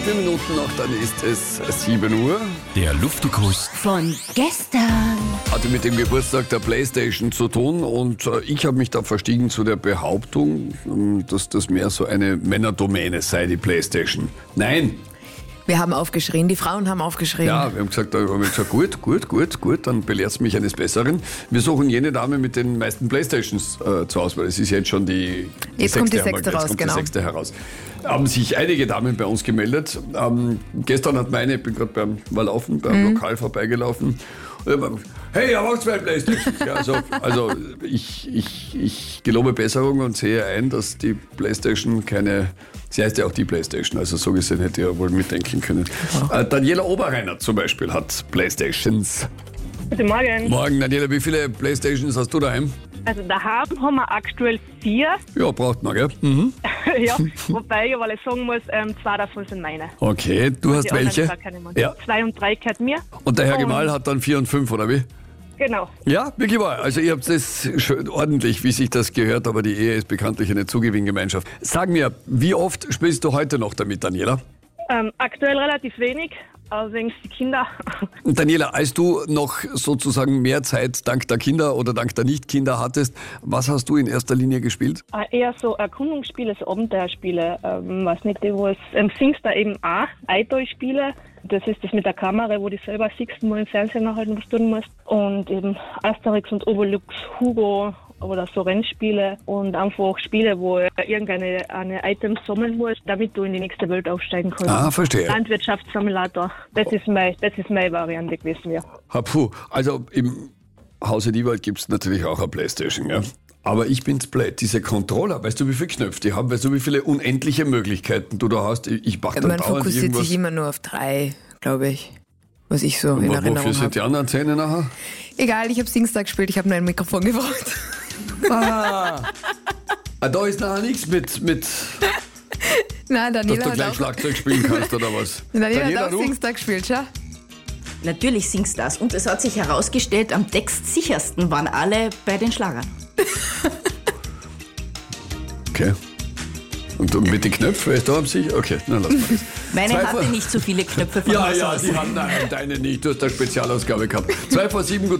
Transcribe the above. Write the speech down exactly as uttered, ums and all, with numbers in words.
Vier Minuten noch, dann ist es sieben Uhr. Der Luftikus Von gestern. Hatte mit dem Geburtstag der PlayStation zu tun und äh, ich habe mich da verstiegen zu der Behauptung, ähm, dass das mehr so eine Männerdomäne sei, die PlayStation. Nein. Wir haben aufgeschrien, die Frauen haben aufgeschrien. Ja, wir haben gesagt, da haben wir gesagt, gut, gut, gut, gut, dann belehrst du mich eines Besseren. Wir suchen jene Dame mit den meisten Playstations äh, zur Auswahl. Es ist jetzt schon die, die Jetzt sechste, kommt die haben wir- sechste jetzt raus, kommt genau. die sechste heraus. Haben sich einige Damen bei uns gemeldet. Ähm, gestern hat meine, ich bin gerade beim mal laufen, beim Mhm. Lokal vorbeigelaufen. Und ich hab, hey, ihr habt auch zwei Playstations. Ja, also also ich, ich, ich gelobe Besserung und sehe ein, dass die Playstation keine, sie heißt ja auch die Playstation, also so gesehen hätte ich ja wohl mitdenken können. Äh, Daniela Oberreiner zum Beispiel hat Playstations. Guten Morgen. Morgen, Daniela, wie viele Playstations hast du daheim? Also daheim haben wir aktuell vier. Ja, braucht man, gell? Mhm. Ja, wobei ich aber sagen muss, ähm, zwei davon sind meine. Okay, du hast Die anderen welche? zwei keine mehr. Ja. Zwei und drei gehört mir. Und der Herr Und- Gemahl hat dann vier und fünf, oder wie? Genau. Ja, wirklich wahr. Also ihr habt das schön ordentlich, wie sich das gehört, aber die Ehe ist bekanntlich eine Zugewinngemeinschaft. Sag mir, wie oft spielst du heute noch damit, Daniela? Ähm, aktuell relativ wenig, allerdings die Kinder. Und Daniela, als du noch sozusagen mehr Zeit dank der Kinder oder dank der Nicht-Kinder hattest, was hast du in erster Linie gespielt? Äh, eher so Erkundungsspiele, so Abenteuerspiele. Ähm, weiß nicht, wo es ähm, singst da eben auch Eintal-Spiele. Das ist das mit der Kamera, wo du selber siehst, wo im Fernsehen nachhalten, was tun musst. Und eben Asterix und Obelix, Hugo oder so Rennspiele und einfach Spiele, wo du irgendeine eine Items sammeln musst, damit du in die nächste Welt aufsteigen kannst. Ah, verstehe. Landwirtschaftssimulator. Das ist mein, das ist meine Variante gewesen, ja. Ha, puh. Also im Hause Diewald gibt es natürlich auch eine Playstation, ja. Aber ich bin's blöd, diese Controller, weißt du, wie viele Knöpfe die haben, weißt du, wie viele unendliche Möglichkeiten du da hast? Ich ich mach da Man dauernd fokussiert irgendwas. sich immer nur auf drei, glaube ich. Was ich so in Wo- Wofür Erinnerung sind die habe. anderen Zähne nachher? Egal, ich habe Singstar gespielt, ich habe nur ein Mikrofon gebraucht. Ah, ah, da ist nachher nichts mit, mit Nein, dass Daniela du hat gleich auch, Schlagzeug spielen kannst oder was? Daniela hat auch du? Singstar gespielt, schau. Natürlich singst das. Und es hat sich herausgestellt, am textsichersten waren alle bei den Schlagern. Okay. Und du mit den Knöpfen, weißt du, haben sich? Okay, na lass mal das. Meine Zwei hatte vor- nicht so viele Knöpfe von Ja, Haus ja, aus. die haben nein, deine nicht. Du hast eine Spezialausgabe gehabt. Zwei vor sieben,